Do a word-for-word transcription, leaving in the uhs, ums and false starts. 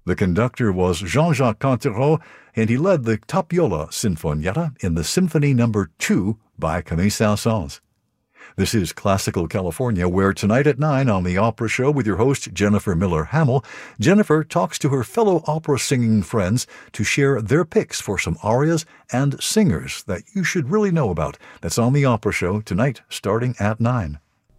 The conductor was Jean-Jacques Cantereau, and he led the Tapiola Sinfonietta in the Symphony Number two by Camille Saint-Saëns. This is Classical California, where tonight at nine on The Opera Show with your host Jennifer Miller-Hamill, Jennifer talks to her fellow opera-singing friends to share their picks for some arias and singers that you should really know about. That's on The Opera Show tonight starting at nine.